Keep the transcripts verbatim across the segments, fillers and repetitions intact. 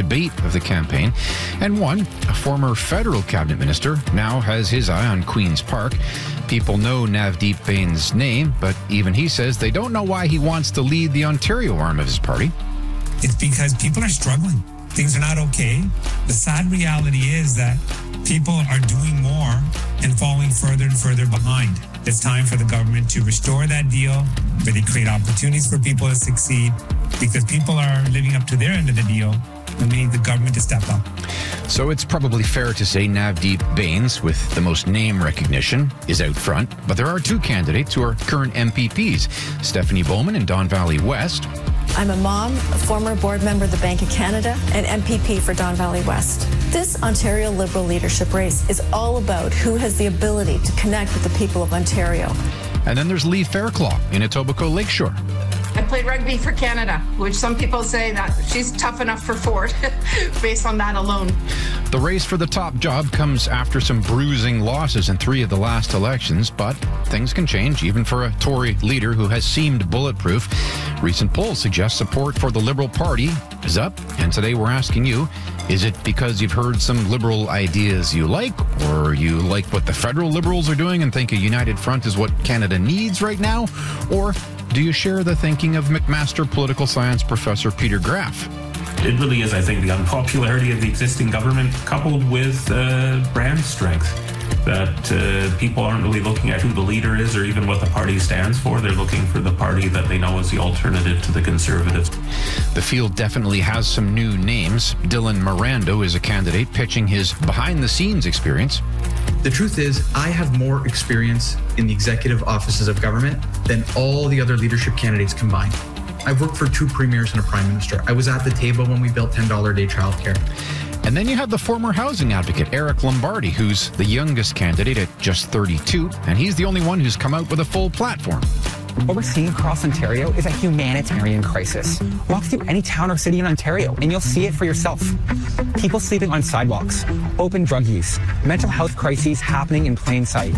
debate of the campaign. And one, a former federal cabinet minister, now has his eye on Queen's Park. People know Navdeep Bains' name, but even he says they don't know why he wants to lead the Ontario arm of his party. It's because people are struggling. Things are not okay. The sad reality is that people are doing more and falling further and further behind. It's time for the government to restore that deal, really create opportunities for people to succeed, because people are living up to their end of the deal, and we need the government to step up. So it's probably fair to say Navdeep Bains, with the most name recognition, is out front. But there are two candidates who are current M P Ps, Stephanie Bowman in Don Valley West. I'm a mom, a former board member of the Bank of Canada, and M P P for Don Valley West. This Ontario Liberal leadership race is all about who has the ability to connect with the people of Ontario. And then there's Lee Fairclough in Etobicoke Lakeshore. I played rugby for Canada, which some people say that she's tough enough for Ford based on that alone. The race for the top job comes after some bruising losses in three of the last elections, but things can change even for a Tory leader who has seemed bulletproof. Recent polls suggest support for the Liberal Party is up, and today we're asking you, is it because you've heard some Liberal ideas you like, or you like what the federal Liberals are doing and think a united front is what Canada needs right now, or do you share the thinking of McMaster political science professor Peter Graff? It really is, I think, the unpopularity of the existing government coupled with uh, brand strength. That uh, people aren't really looking at who the leader is or even what the party stands for. They're looking for the party that they know is the alternative to the Conservatives. The field definitely has some new names. Dylan Mirando is a candidate pitching his behind-the-scenes experience. The truth is, I have more experience in the executive offices of government than all the other leadership candidates combined. I've worked for two premiers and a prime minister. I was at the table when we built ten dollars a day childcare. And then you have the former housing advocate, Eric Lombardi, who's the youngest candidate at just thirty-two, and he's the only one who's come out with a full platform. What we're seeing across Ontario is a humanitarian crisis. Walk through any town or city in Ontario, and you'll see it for yourself. People sleeping on sidewalks, open drug use, mental health crises happening in plain sight.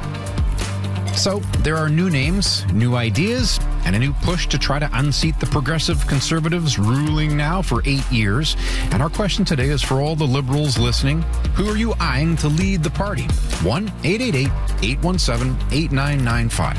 So there are new names, new ideas, and a new push to try to unseat the progressive Conservatives ruling now for eight years. And our question today is for all the Liberals listening, who are you eyeing to lead the party? one eight eight eight, eight one seven, eight nine nine five.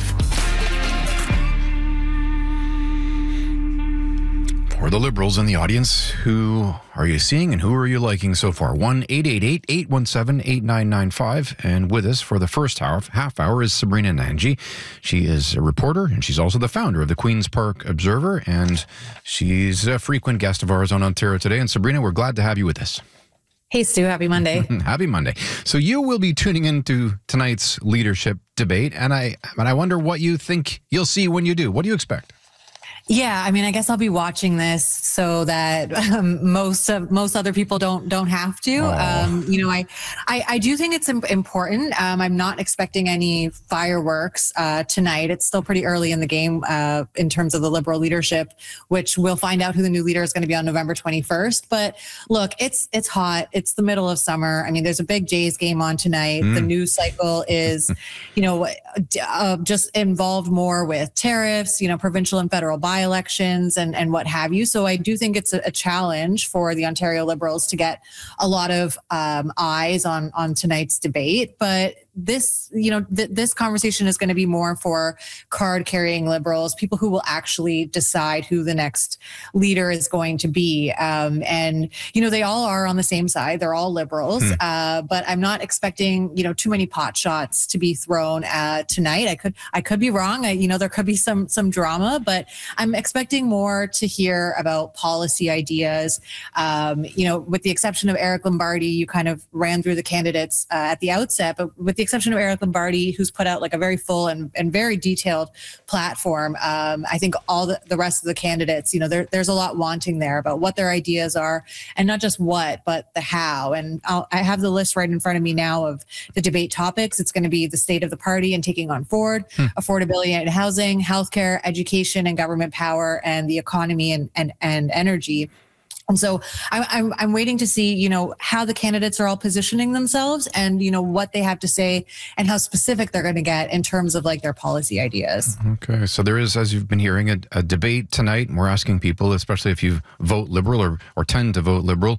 For the Liberals in the audience, who are you seeing and who are you liking so far? one eight eight eight, eight one seven, eight nine nine five. And with us for the first half, half hour is Sabrina Nanji. She is a reporter, and she's also the founder of the Queen's Park Observer, and she's a frequent guest of ours on Ontario Today. And Sabrina, we're glad to have you with us. Hey, Stu. Happy Monday. Happy Monday. So you will be tuning into tonight's leadership debate, and I, and I wonder what you think you'll see when you do. What do you expect? Yeah, I mean, I guess I'll be watching this so that um, most of most other people don't don't have to. Um, you know, I, I I do think it's important. Um, I'm not expecting any fireworks uh, tonight. It's still pretty early in the game uh, in terms of the Liberal leadership, which we'll find out who the new leader is going to be on November twenty-first. But look, it's it's hot. It's the middle of summer. I mean, there's a big Jays game on tonight. Mm. The news cycle is, you know, uh, just involved more with tariffs, you know, provincial and federal by elections and, and what have you. So I do think it's a, a challenge for the Ontario Liberals to get a lot of um, eyes on, on tonight's debate. But this, you know, th- this conversation is going to be more for card-carrying Liberals, people who will actually decide who the next leader is going to be. Um, and, you know, they all are on the same side. They're all Liberals. Hmm. Uh, but I'm not expecting, you know, too many pot shots to be thrown uh, tonight. I could I could be wrong. I, you know, there could be some some drama, but I'm expecting more to hear about policy ideas. Um, you know, with the exception of Eric Lombardi, you kind of ran through the candidates uh, at the outset, but with the exception of Eric Lombardi, who's put out like a very full and, and very detailed platform, um, I think all the, the rest of the candidates, you know, there, there's a lot wanting there about what their ideas are, and not just what, but the how. And I'll, I have the list right in front of me now of the debate topics. It's going to be the state of the party and taking on Ford, hmm. affordability and housing, healthcare, education and government power, and the economy and, and, and energy. And so I, I'm I'm waiting to see, you know, how the candidates are all positioning themselves and, you know, what they have to say and how specific they're going to get in terms of like their policy ideas. Okay. So there is, as you've been hearing, a, a debate tonight. And we're asking people, especially if you vote Liberal or, or tend to vote Liberal,